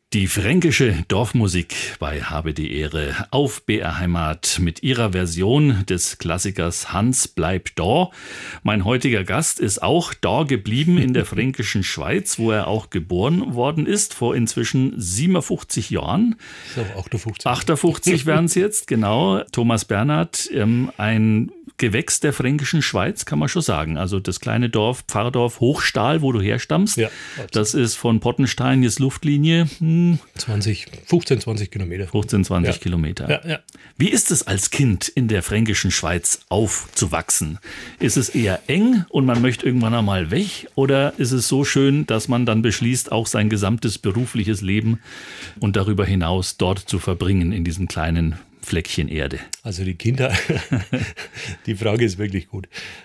Die fränkische Dorfmusik bei Habe die Ehre auf BR Heimat mit ihrer Version des Klassikers Hans bleibt da. Mein heutiger Gast ist auch da geblieben in der fränkischen Schweiz, wo er auch geboren worden ist, vor inzwischen 57 Jahren. Ich glaube 58. 58 wären es jetzt, genau. Thomas Bernhard, ein Gewächs der fränkischen Schweiz, kann man schon sagen. Also das kleine Dorf, Pfarrdorf Hochstahl, wo du herstammst. Ja, das ist von Pottenstein jetzt Luftlinie 15, 20 Kilometer. 15, 20 Kilometer. Ja, ja. Wie ist es als Kind in der fränkischen Schweiz aufzuwachsen? Ist es eher eng und man möchte irgendwann einmal weg? Oder ist es so schön, dass man dann beschließt, auch sein gesamtes berufliches Leben und darüber hinaus dort zu verbringen, in diesem kleinen Fleckchen Erde? Also die Kindheit, die Frage ist wirklich gut.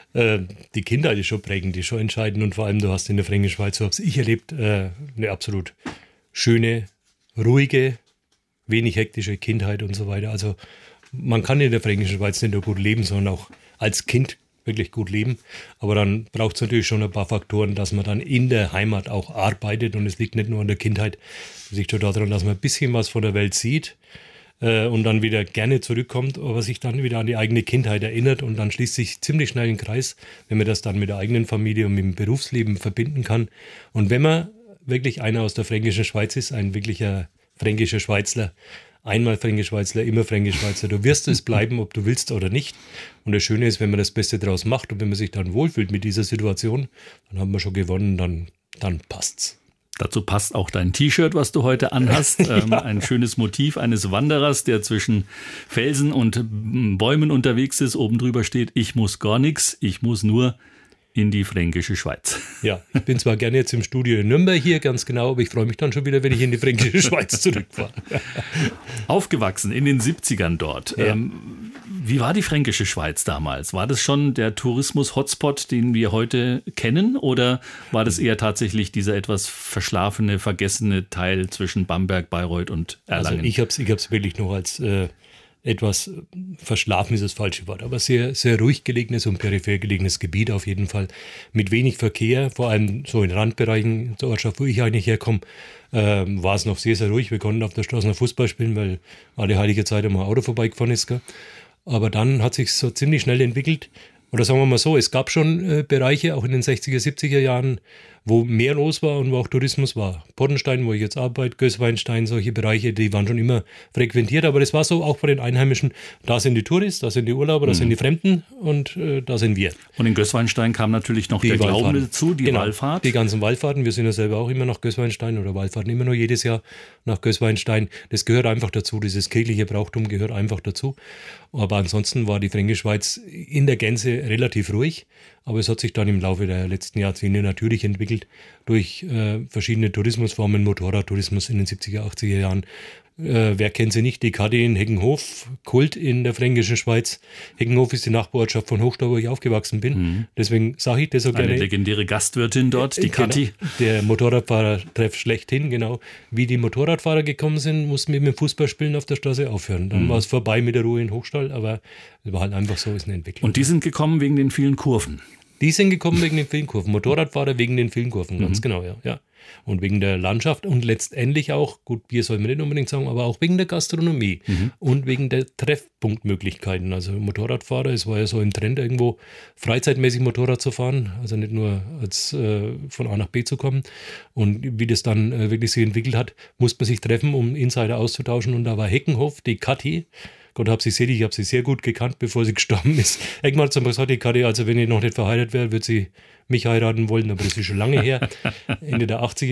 Die Kindheit ist schon prägend, die ist schon entscheidend und vor allem du hast in der fränkischen Schweiz, so habe ich erlebt, eine absolut schöne, ruhige, wenig hektische Kindheit und so weiter. Also man kann in der fränkischen Schweiz nicht nur gut leben, sondern auch als Kind wirklich gut leben. Aber dann braucht es natürlich schon ein paar Faktoren, dass man dann in der Heimat auch arbeitet und es liegt nicht nur an der Kindheit, es liegt schon daran, dass man ein bisschen was von der Welt sieht und dann wieder gerne zurückkommt, aber sich dann wieder an die eigene Kindheit erinnert und dann schließt sich ziemlich schnell ein Kreis, wenn man das dann mit der eigenen Familie und mit dem Berufsleben verbinden kann. Und wenn man wirklich einer aus der fränkischen Schweiz ist, ein wirklicher fränkischer Schweizler, einmal fränkisch Schweizler, immer fränkisch Schweizer, du wirst es bleiben, ob du willst oder nicht. Und das Schöne ist, wenn man das Beste draus macht und wenn man sich dann wohlfühlt mit dieser Situation, dann haben wir schon gewonnen, dann passt's. Dazu passt auch dein T-Shirt, was du heute anhast. Ja. Ein schönes Motiv eines Wanderers, der zwischen Felsen und Bäumen unterwegs ist. Oben drüber steht, ich muss gar nichts, ich muss nur in die fränkische Schweiz. Ja, ich bin zwar gerne jetzt im Studio in Nürnberg hier, ganz genau, aber ich freue mich dann schon wieder, wenn ich in die fränkische Schweiz zurückfahre. Aufgewachsen in den 70ern dort. Ja. Wie war die fränkische Schweiz damals? War das schon der Tourismus-Hotspot, den wir heute kennen? Oder war das eher tatsächlich dieser etwas verschlafene, vergessene Teil zwischen Bamberg, Bayreuth und Erlangen? Also ich hab's wirklich noch als etwas verschlafen ist das falsche Wort, aber sehr, sehr ruhig gelegenes und peripher gelegenes Gebiet auf jeden Fall. Mit wenig Verkehr, vor allem so in Randbereichen der Ortschaft, wo ich eigentlich herkomme, war es noch sehr, sehr ruhig. Wir konnten auf der Straße noch Fußball spielen, weil alle heilige Zeit immer ein Auto vorbeigefahren ist. Gell? Aber dann hat sich so ziemlich schnell entwickelt. Oder sagen wir mal so, es gab schon Bereiche, auch in den 60er, 70er Jahren, wo mehr los war und wo auch Tourismus war. Pottenstein, wo ich jetzt arbeite, Gößweinstein, solche Bereiche, die waren schon immer frequentiert. Aber das war so auch bei den Einheimischen, da sind die Touris, da sind die Urlauber, da sind die Fremden und da sind wir. Und in Gößweinstein kam natürlich noch der Glaube dazu, die Wallfahrt. Die ganzen Wallfahrten, wir sind ja selber auch immer nach Gößweinstein oder Wallfahrten immer noch jedes Jahr nach Gößweinstein. Das gehört einfach dazu, dieses kirchliche Brauchtum gehört einfach dazu. Aber ansonsten war die Fränkische Schweiz in der Gänze relativ ruhig. Aber es hat sich dann im Laufe der letzten Jahrzehnte natürlich entwickelt durch verschiedene Tourismusformen, Motorradtourismus in den 70er, 80er Jahren. Wer kennt sie nicht? Die Kati in Heckenhof, Kult in der fränkischen Schweiz. Heckenhof ist die Nachbarortschaft von Hochstahl, wo ich aufgewachsen bin. Mhm. Deswegen sage ich das so gerne. Eine legendäre Gastwirtin dort, die Kati. Genau, der Motorradfahrer-Treff schlechthin, genau. Wie die Motorradfahrer gekommen sind, mussten wir mit dem Fußballspielen auf der Straße aufhören. Dann war es vorbei mit der Ruhe in Hochstahl, aber es war halt einfach so, ist eine Entwicklung. Und die sind gekommen wegen den vielen Kurven? Die sind gekommen wegen den vielen Kurven. Motorradfahrer wegen den vielen Kurven, ganz genau, ja. Und wegen der Landschaft und letztendlich auch, gut, Bier soll man nicht unbedingt sagen, aber auch wegen der Gastronomie und wegen der Treffpunktmöglichkeiten. Also Motorradfahrer, es war ja so im Trend irgendwo freizeitmäßig Motorrad zu fahren, also nicht nur als von A nach B zu kommen. Und wie das dann wirklich sich entwickelt hat, musste man sich treffen, um Insider auszutauschen. Und da war Heckenhof, die Kati. Gott hab sie selig, ich habe sie sehr gut gekannt, bevor sie gestorben ist. Irgendwann hat sie gesagt, die Kati, also wenn ich noch nicht verheiratet wäre, würde sie mich heiraten wollen, aber das ist schon lange her, Ende der 80er